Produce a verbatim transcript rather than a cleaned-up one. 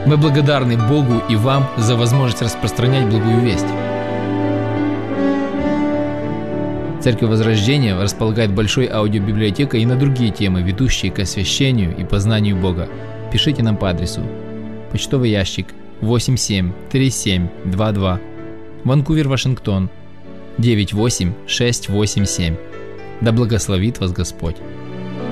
Мы благодарны Богу и вам за возможность распространять благую весть. Церковь Возрождения располагает большой аудиобиблиотекой и на другие темы, ведущие к освящению и познанию Бога. Пишите нам по адресу: почтовый ящик восемь семь три семь два два, Ванкувер, Вашингтон девять восемь шесть восемь семь. Да благословит вас Господь!